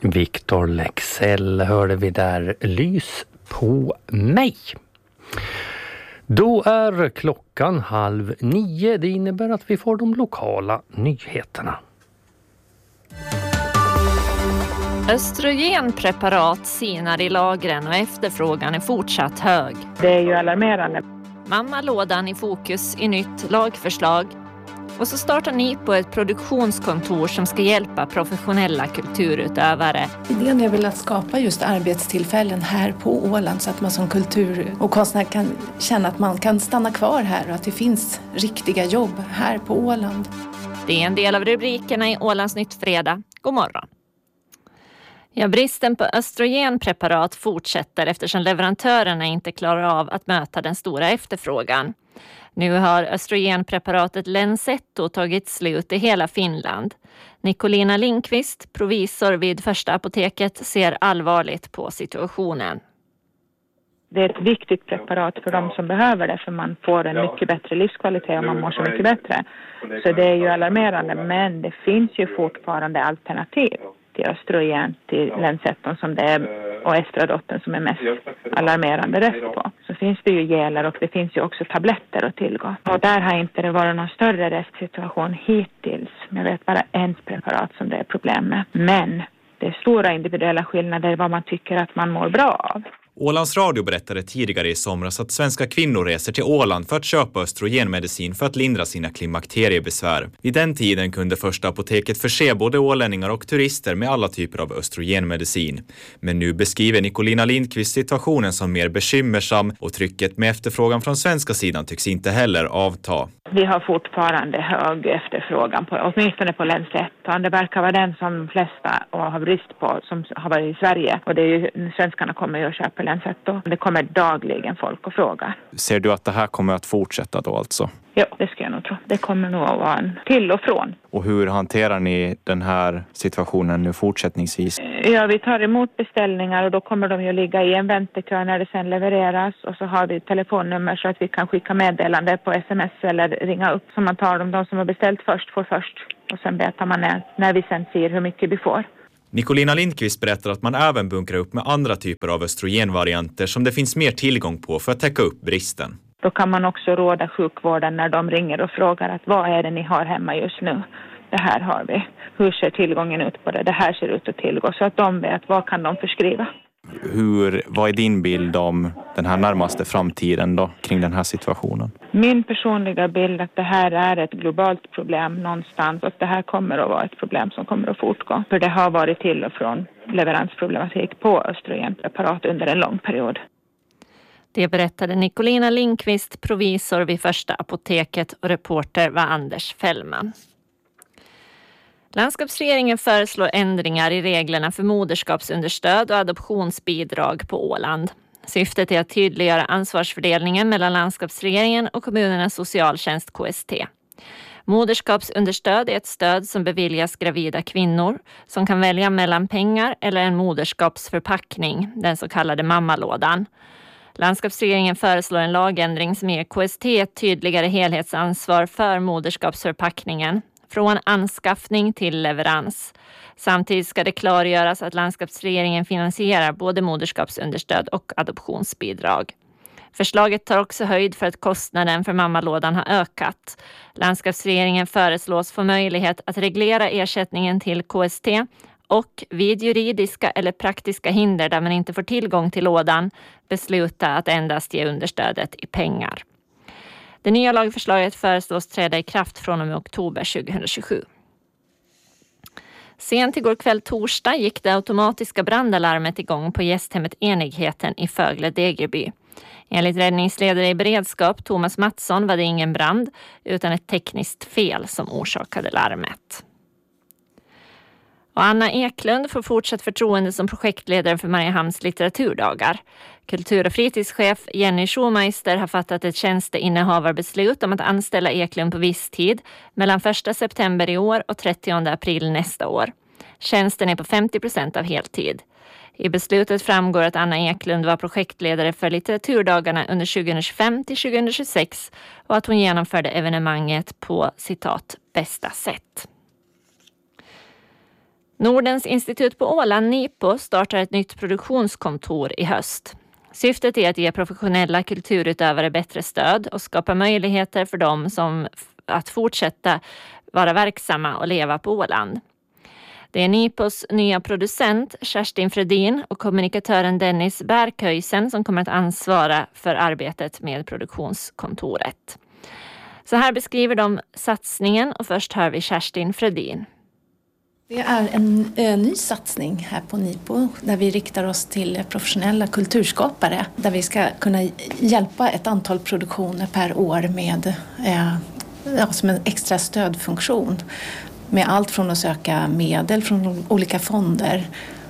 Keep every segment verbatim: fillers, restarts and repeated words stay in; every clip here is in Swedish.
Victor Leksell hörde vi där, Lys på mig. Då är klockan halv nio. Det innebär att vi får de lokala nyheterna. Östrogenpreparat sinar i lagren och efterfrågan är fortsatt hög. Det är ju alarmerande. Mammalådan i fokus i nytt lagförslag. Och så startar ni på ett produktionskontor som ska hjälpa professionella kulturutövare. Idén är väl att skapa just arbetstillfällen här på Åland så att man som kultur- och konstnär kan känna att man kan stanna kvar här och att det finns riktiga jobb här på Åland. Det är en del av rubrikerna i Ålands Nytt fredag. God morgon. Ja, bristen på östrogenpreparat fortsätter eftersom leverantörerna inte klarar av att möta den stora efterfrågan. Nu har östrogenpreparatet Lenzetto tagit slut i hela Finland. Nicolina Lindqvist, provisor vid Första apoteket, ser allvarligt på situationen. Det är ett viktigt preparat för de som behöver det, för man får en mycket bättre livskvalitet och man mår så mycket bättre. Så det är ju alarmerande, men det finns ju fortfarande alternativ till östrogen, till Lenzetton som det är och estradotten som är mest alarmerande rest på. Så finns det ju geler och det finns ju också tabletter att tillgå. Och där har inte det varit någon större restsituation hittills. Jag vet bara en preparat som det är problem med. Men det är stora individuella skillnader vad man tycker att man mår bra av. Ålands Radio berättade tidigare i somras att svenska kvinnor reser till Åland för att köpa östrogenmedicin för att lindra sina klimakteriebesvär. Vid den tiden kunde Första apoteket förse både ålänningar och turister med alla typer av östrogenmedicin. Men nu beskriver Nicolina Lindqvist situationen som mer bekymmersam och trycket med efterfrågan från svenska sidan tycks inte heller avta. Vi har fortfarande hög efterfrågan på, åtminstone på Lenzetton. Det verkar vara den som de flesta har brist på som har varit i Sverige. Och det är ju, svenskarna kommer ju att köpa Lenzetto. Det kommer dagligen folk och fråga. Ser du att det här kommer att fortsätta då alltså? Ja, det ska jag nog tro. Det kommer nog att vara en till och från. Och hur hanterar ni den här situationen nu fortsättningsvis? Ja, vi tar emot beställningar och då kommer de ju ligga i en väntekö när det sen levereras. Och så har vi telefonnummer så att vi kan skicka meddelande på sms eller ringa upp. Så man tar dem, de som har beställt först får först. Och sen betar man ner när vi sen ser hur mycket vi får. Nicolina Lindqvist berättar att man även bunkrar upp med andra typer av östrogenvarianter som det finns mer tillgång på för att täcka upp bristen. Då kan man också råda sjukvården när de ringer och frågar att vad är det ni har hemma just nu? Det här har vi. Hur ser tillgången ut på det? Det här ser ut att tillgå. Så att de vet vad kan de förskriva. Hur, vad är din bild om den här närmaste framtiden då, kring den här situationen? Min personliga bild är att det här är ett globalt problem någonstans. Och det här kommer att vara ett problem som kommer att fortgå. För det har varit till och från leveransproblematik på östrogenpreparat under en lång period. Det berättade Nicolina Lindqvist, provisor vid Första apoteket, och reporter var Anders Fällman. Landskapsregeringen föreslår ändringar i reglerna för moderskapsunderstöd och adoptionsbidrag på Åland. Syftet är att tydliggöra ansvarsfördelningen mellan landskapsregeringen och kommunernas socialtjänst K S T. Moderskapsunderstöd är ett stöd som beviljas gravida kvinnor som kan välja mellan pengar eller en moderskapsförpackning, den så kallade mammalådan. Landskapsregeringen föreslår en lagändring som ger K S T ett tydligare helhetsansvar för moderskapsförpackningen, från anskaffning till leverans. Samtidigt ska det klargöras att landskapsregeringen finansierar både moderskapsunderstöd och adoptionsbidrag. Förslaget tar också höjd för att kostnaden för mammalådan har ökat. Landskapsregeringen föreslås få möjlighet att reglera ersättningen till K S T och vid juridiska eller praktiska hinder där man inte får tillgång till lådan besluta att endast ge understödet i pengar. Det nya lagförslaget föreslås träda i kraft från och med oktober tjugohundratjugosju. Sent igår kväll torsdag gick det automatiska brandalarmet igång på gästhemmet Enigheten i Fögle Degerby. Enligt räddningsledare i beredskap Thomas Mattsson var det ingen brand utan ett tekniskt fel som orsakade larmet. Och Anna Eklund får fortsatt förtroende som projektledare för Mariehamns litteraturdagar. Kultur- och fritidschef Jenny Schumeister har fattat ett tjänsteinnehavarbeslut om att anställa Eklund på viss tid mellan första september i år och trettionde april nästa år. Tjänsten är på femtio procent av heltid. I beslutet framgår att Anna Eklund var projektledare för litteraturdagarna under tjugohundratjugofem till tjugohundratjugosex och att hon genomförde evenemanget på citat bästa sätt. Nordens institut på Åland, NIPO, startar ett nytt produktionskontor i höst. Syftet är att ge professionella kulturutövare bättre stöd och skapa möjligheter för dem som att fortsätta vara verksamma och leva på Åland. Det är NIPOs nya producent Kerstin Fredin och kommunikatören Dennis Bärköisen som kommer att ansvara för arbetet med produktionskontoret. Så här beskriver de satsningen och först hör vi Kerstin Fredin. Det är en ö, ny satsning här på NIPO där vi riktar oss till professionella kulturskapare. Där vi ska kunna hjälpa ett antal produktioner per år med, eh, ja, som en extra stödfunktion. Med allt från att söka medel från olika fonder,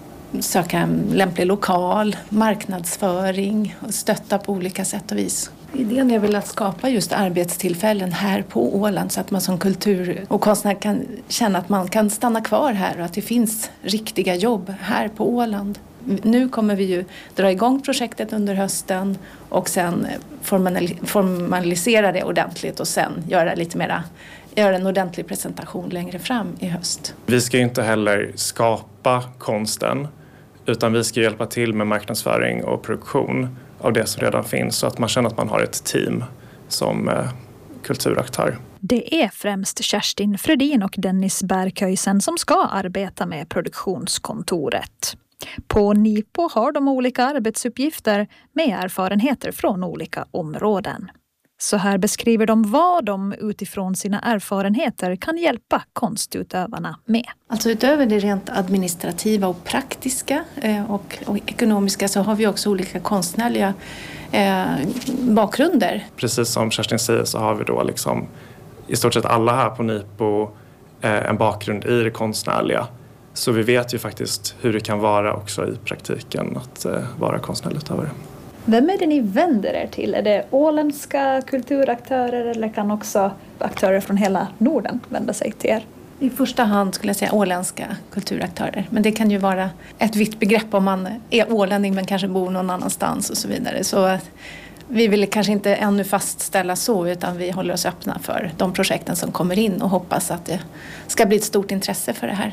söka en lämplig lokal, marknadsföring och stötta på olika sätt och vis. Idén är väl att skapa just arbetstillfällen här på Åland så att man som kultur- och konstnär kan känna att man kan stanna kvar här och att det finns riktiga jobb här på Åland. Nu kommer vi ju dra igång projektet under hösten och sen formalisera det ordentligt och sen göra lite mera, göra en ordentlig presentation längre fram i höst. Vi ska ju inte heller skapa konsten utan vi ska hjälpa till med marknadsföring och produktion av det som redan finns så att man känner att man har ett team som eh, kulturaktör. Det är främst Kerstin Fredin och Dennis Bärköisen som ska arbeta med produktionskontoret. På NIPO har de olika arbetsuppgifter med erfarenheter från olika områden. Så här beskriver de vad de utifrån sina erfarenheter kan hjälpa konstutövarna med. Alltså utöver det rent administrativa och praktiska eh, och, och ekonomiska så har vi också olika konstnärliga eh, bakgrunder. Precis som Kerstin säger så har vi då liksom i stort sett alla här på NIPO eh, en bakgrund i det konstnärliga. Så vi vet ju faktiskt hur det kan vara också i praktiken att eh, vara konstnärutövare. Vem är det ni vänder er till? Är det åländska kulturaktörer eller kan också aktörer från hela Norden vända sig till er? I första hand skulle jag säga åländska kulturaktörer. Men det kan ju vara ett vitt begrepp om man är ålänning men kanske bor någon annanstans och så vidare. Så vi vill kanske inte ännu fastställa så utan vi håller oss öppna för de projekten som kommer in och hoppas att det ska bli ett stort intresse för det här.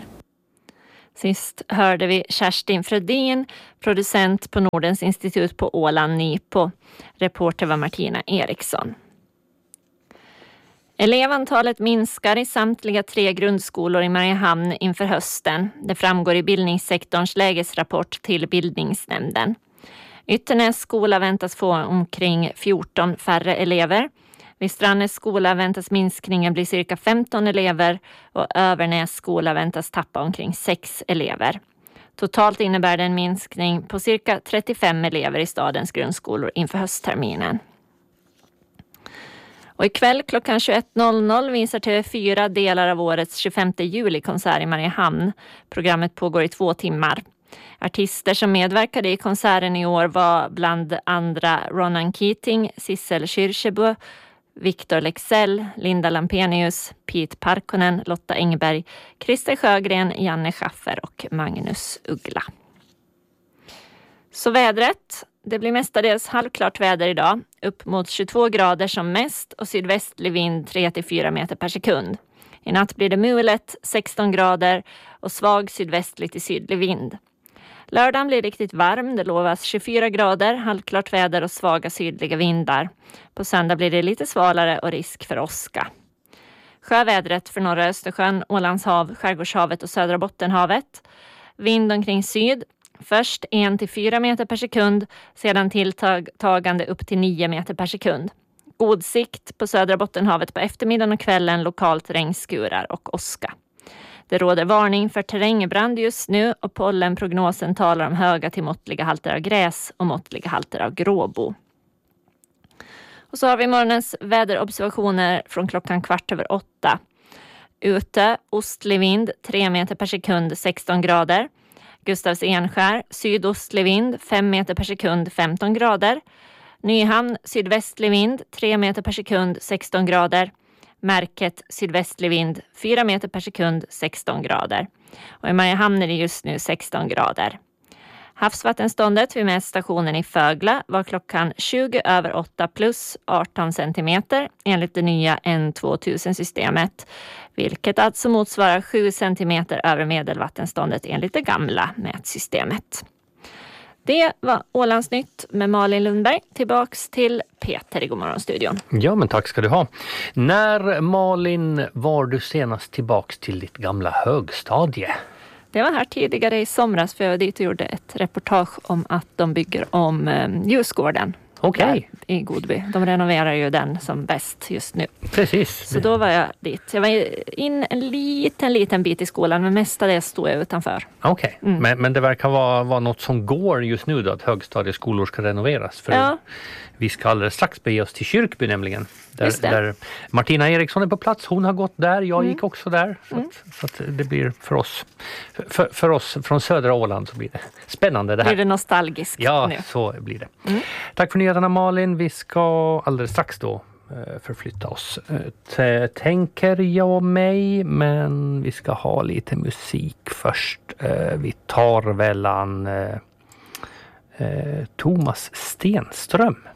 Sist hörde vi Kerstin Fredin, producent på Nordens institut på Åland, NIPO. Reporter var Martina Eriksson. Elevantalet minskar i samtliga tre grundskolor i Mariehamn inför hösten. Det framgår i bildningssektorns lägesrapport till bildningsnämnden. Ytternäs skola väntas få omkring fjorton färre elever. Vid Strandnäs skola väntas minskningen bli cirka femton elever och Övernäs skola väntas tappa omkring sex elever. Totalt innebär det en minskning på cirka trettiofem elever i stadens grundskolor inför höstterminen. Och ikväll klockan tjugoett noll noll visar T V fyra delar av årets tjugofemte juli-konsert i Mariehamn. Programmet pågår i två timmar. Artister som medverkade i konserten i år var bland andra Ronan Keating, Sissel Kyrkjebø, Victor Lexell, Linda Lampenius, Pete Parkkonen, Lotta Engberg, Christer Sjögren, Janne Schaffer och Magnus Uggla. Så vädret, det blir mestadels halvklart väder idag, upp mot tjugotvå grader som mest och sydvästlig vind tre till fyra meter per sekund. I natt blir det mulet, sexton grader och svag sydvästlig till sydlig vind. Lördagen blir riktigt varm, det lovas tjugofyra grader, halvklart väder och svaga sydliga vindar. På söndag blir det lite svalare och risk för åska. Sjövädret för norra Östersjön, Ålands hav, Skärgårdshavet och södra Bottenhavet. Vind omkring syd, först en till fyra meter per sekund, sedan tilltagande upp till nio meter per sekund. God sikt på södra Bottenhavet på eftermiddagen och kvällen, lokalt regnskurar och åska. Det råder varning för terrängbrand just nu och pollenprognosen talar om höga till måttliga halter av gräs och måttliga halter av gråbo. Och så har vi morgonens väderobservationer från klockan kvart över åtta. Ute, ostlig vind, tre meter per sekund, sexton grader. Gustavs Enskär, sydostlig vind, fem meter per sekund, femton grader. Nyhamn, sydvästlig vind, tre meter per sekund, sexton grader. Märket, sydvästlig vind, fyra meter per sekund, sexton grader. Och i Mariehamn är det just nu sexton grader. Havsvattenståndet vid mätstationen i Fögla var klockan tjugo över åtta plus arton centimeter enligt det nya N tvåtusen-systemet. vilket alltså motsvarar sju centimeter över medelvattenståndet enligt det gamla mätsystemet. Det var Ålandsnytt med Malin Lundberg. Tillbaks till Peter i Godmorgonstudion. Ja, men tack ska du ha. När, Malin, var du senast tillbaks till ditt gamla högstadie? Det var här tidigare i somras, för jag var dit och gjorde ett reportage om att de bygger om eh, Ljusgården. Okej. Okay. I Godby. De renoverar ju den som bäst just nu. Precis. Så då var jag dit. Jag var in en liten, liten bit i skolan, men mestadels stod jag utanför. Okej, okay. mm. men, men det verkar vara, vara något som går just nu då, att högstadieskolor ska renoveras. För ja. Vi ska alldeles strax bege oss till Kyrkby nämligen. Där, där Martina Eriksson är på plats. Hon har gått där, jag mm. gick också där. Så, mm. att, så att det blir för oss, för, för oss från södra Åland så blir det spännande det här. Blir det nostalgiskt ja, nu? Ja, så blir det. Mm. Tack för nyheterna, Malin. Vi ska alldeles strax då förflytta oss, T- tänker jag mig, men vi ska ha lite musik först. Vi tar väl an Thomas Stenström.